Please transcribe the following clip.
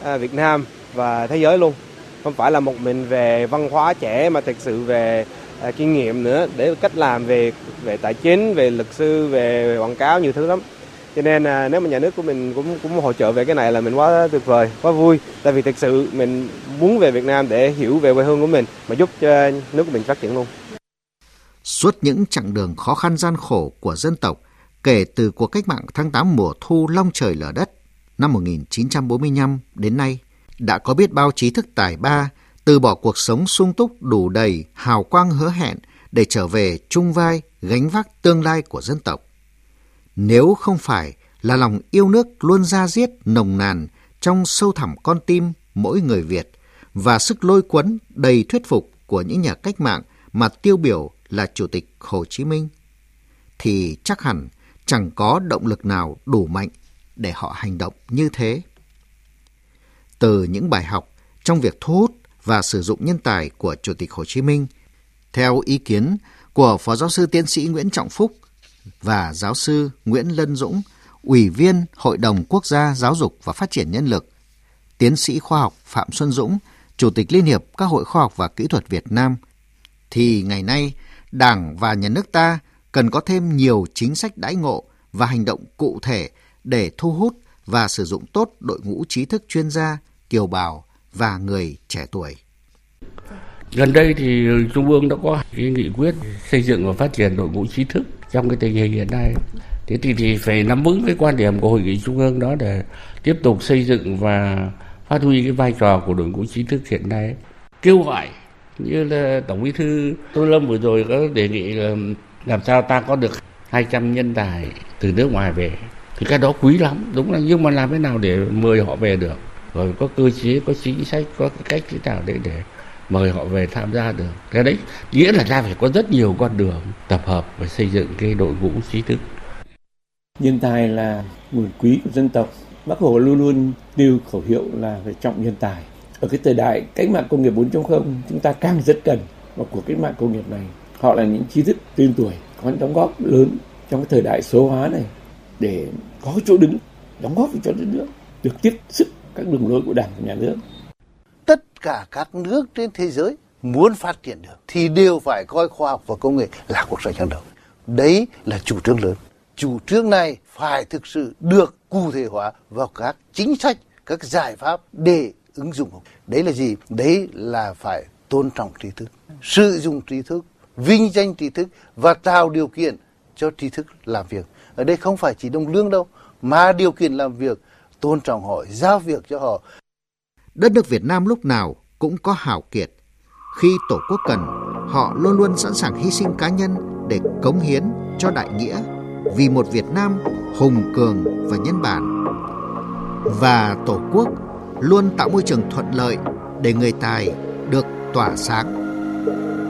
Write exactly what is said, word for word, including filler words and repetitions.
Việt Nam và thế giới luôn. Không phải là một mình về văn hóa trẻ mà thực sự về uh, kinh nghiệm nữa, để cách làm về về tài chính, về luật sư, về quảng cáo, nhiều thứ lắm. Cho nên uh, nếu mà nhà nước của mình cũng cũng hỗ trợ về cái này là mình quá tuyệt vời, quá vui. Tại vì thực sự mình muốn về Việt Nam để hiểu về quê hương của mình mà giúp cho nước của mình phát triển luôn. Suốt những chặng đường khó khăn gian khổ của dân tộc kể từ cuộc cách mạng tháng tám mùa thu long trời lở đất năm một nghìn chín trăm bốn mươi lăm đến nay, đã có biết bao trí thức tài ba từ bỏ cuộc sống sung túc đủ đầy hào quang hứa hẹn để trở về chung vai gánh vác tương lai của dân tộc. Nếu không phải là lòng yêu nước luôn da diết nồng nàn trong sâu thẳm con tim mỗi người Việt và sức lôi cuốn đầy thuyết phục của những nhà cách mạng mà tiêu biểu là Chủ tịch Hồ Chí Minh, thì chắc hẳn chẳng có động lực nào đủ mạnh để họ hành động như thế. Từ những bài học trong việc thu hút và sử dụng nhân tài của Chủ tịch Hồ Chí Minh, theo ý kiến của Phó Giáo sư Tiến sĩ Nguyễn Trọng Phúc và Giáo sư Nguyễn Lân Dũng, Ủy viên Hội đồng Quốc gia Giáo dục và Phát triển Nhân lực, Tiến sĩ khoa học Phạm Xuân Dũng, Chủ tịch Liên hiệp các hội khoa học và kỹ thuật Việt Nam, thì ngày nay Đảng và Nhà nước ta cần có thêm nhiều chính sách đãi ngộ và hành động cụ thể để thu hút và sử dụng tốt đội ngũ trí thức chuyên gia, kiều bào và người trẻ tuổi. Gần đây thì Trung ương đã có cái nghị quyết xây dựng và phát triển đội ngũ trí thức trong cái tình hình hiện nay. Thế thì, thì phải nắm vững cái quan điểm của Hội nghị Trung ương đó để tiếp tục xây dựng và phát huy cái vai trò của đội ngũ trí thức hiện nay. Kêu gọi như là Tổng Bí thư Tô Lâm vừa rồi có đề nghị là làm sao ta có được hai trăm nhân tài từ nước ngoài về. Thì cái đó quý lắm, đúng là, nhưng mà làm thế nào để mời họ về được? Rồi có cơ chế, có chính sách, có cái cách thế nào để để mời họ về tham gia được. Cái đấy nghĩa là ta phải có rất nhiều con đường tập hợp và xây dựng cái đội ngũ trí thức. Nhân tài là nguồn quý của dân tộc. Bác Hồ luôn luôn nêu khẩu hiệu là phải trọng nhân tài. Ở cái thời đại cách mạng công nghiệp bốn chấm không, chúng ta càng rất cần vào cuộc cách mạng công nghiệp này. Họ là những trí thức tên tuổi có những đóng góp lớn trong cái thời đại số hóa này để có chỗ đứng, đóng góp cho đất nước, được tiếp sức các đường lối của Đảng và Nhà nước. Tất cả các nước trên thế giới muốn phát triển được thì đều phải coi khoa học và công nghệ là quốc sách hàng đầu. Đấy là chủ trương lớn. Chủ trương này phải thực sự được cụ thể hóa vào các chính sách, các giải pháp để ứng dụng. Đấy là gì? Đấy là phải tôn trọng trí thức, sử dụng trí thức, vinh danh trí thức và tạo điều kiện cho trí thức làm việc. Ở đây không phải chỉ đồng lương đâu, mà điều kiện làm việc, tôn trọng họ, giao việc cho họ. Đất nước Việt Nam lúc nào cũng có hào kiệt. Khi Tổ quốc cần, họ luôn luôn sẵn sàng hy sinh cá nhân để cống hiến cho đại nghĩa vì một Việt Nam hùng cường và nhân bản. Và Tổ quốc luôn tạo môi trường thuận lợi để người tài được tỏa sáng.